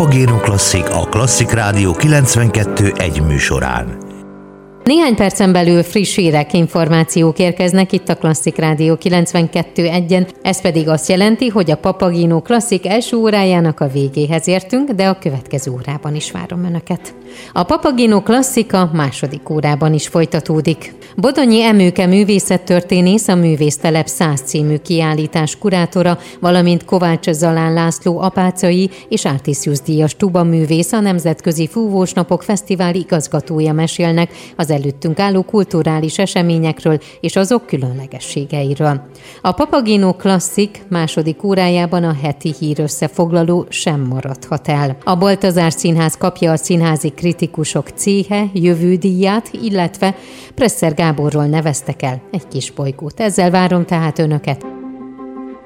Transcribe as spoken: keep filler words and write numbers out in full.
Papagéno Klasszik a Klasszik Rádió kilencvenkettő egy műsorán. Néhány percen belül friss hírek, információk érkeznek itt a Klasszik Rádió kilencvenkettő egyen, ez pedig azt jelenti, hogy a Papagéno Klasszik első órájának a végéhez értünk, de a következő órában is várom Önöket. A Papagéno Klasszik a második órában is folytatódik. Bodonyi Emőke művészettörténész, a Művésztelep száz című kiállítás kurátora, valamint Kovács Zalán László apácai és Artisius díjas tubaművész, a Nemzetközi Fúvósnapok Fesztivál igazgatója mesélnek az előttünk álló kulturális eseményekről és azok különlegességeiről. A Papagéno Klasszik második órájában a heti hírösszefoglaló sem maradhat el. A Baltazár Színház kapja a Színházi Kritikusok Céhe jövődíját, illetve Presser Gáborról neveztek el egy kis bolygót. Ezzel várom tehát Önöket